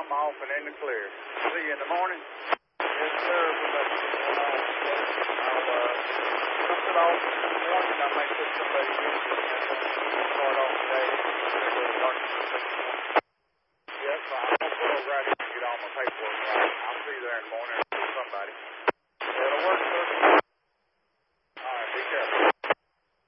I'm off and in the clear. See you in the morning. Yes, sir. We'll let you know. I'll dump it off in the morning. I may put somebody in and start off today. Yes, I'm going to pull over right here and get all my paperwork right. I'll see you there in the morning or somebody. That'll work, sir.